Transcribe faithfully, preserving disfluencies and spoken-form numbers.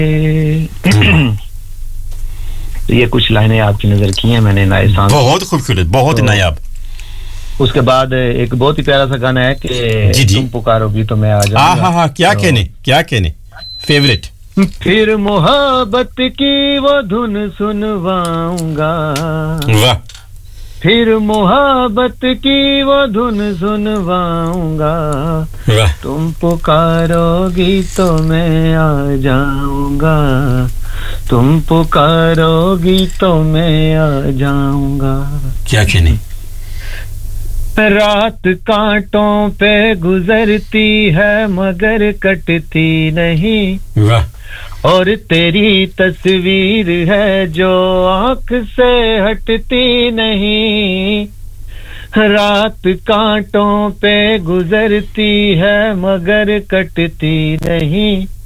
तो ये कुछ लाइनें आपकी नजर की हैं मैंने नए सांस बहुत खूबसूरत बहुत तो, नायाब उसके बाद एक बहुत ही प्यारा सा गाना है कि तुम पुकारोगी तो मैं आ जाऊंगा हां हां हां क्या तो, कहने क्या कहने फेवरेट फिर मोहब्बत की वो धुन सुनवाऊंगा वाह फिर मोहब्बत की वो धुन सुनवाऊंगा तुम पुकारोगी तो मैं आ जाऊंगा तुम पुकारोगी तो मैं आ जाऊंगा क्या कहने रात कांटों पे गुजरती है मगर कटती नहीं वाह और तेरी तस्वीर है जो आंख से हटती नहीं रात कांटों पे गुजरती है मगर कटती नहीं